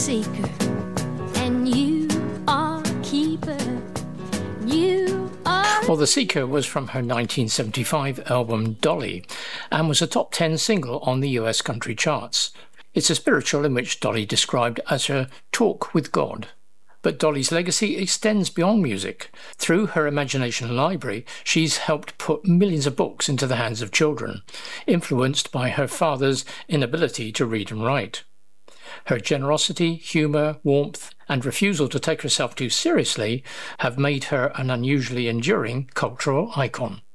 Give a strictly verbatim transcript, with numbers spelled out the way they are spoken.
seeker, and you are a keeper. You are... Well, The Seeker was from her nineteen seventy-five album Dolly and was a top ten single on the U S country charts. It's a spiritual in which Dolly described as her talk with God. But Dolly's legacy extends beyond music. Through her imagination library, she's helped put millions of books into the hands of children, influenced by her father's inability to read and write. Her generosity, humour, warmth, and refusal to take herself too seriously have made her an unusually enduring cultural icon.